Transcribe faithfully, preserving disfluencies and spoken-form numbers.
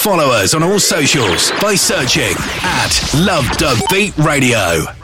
Follow us on all socials by searching at Love Dub Beat Radio.